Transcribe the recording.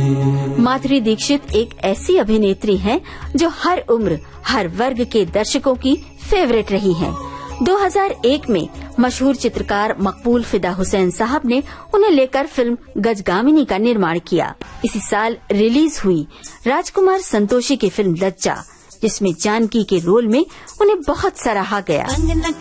माधुरी दीक्षित एक ऐसी अभिनेत्री हैं जो हर उम्र, हर वर्ग के दर्शकों की फेवरेट रही हैं। 2001 में मशहूर चित्रकार मकबूल फिदा हुसैन साहब ने उन्हें लेकर फिल्म गजगामिनी का निर्माण किया। इसी साल रिलीज हुई राजकुमार संतोषी की फिल्म लज्जा, जिसमें जानकी के रोल में उन्हें बहुत सराहा गया।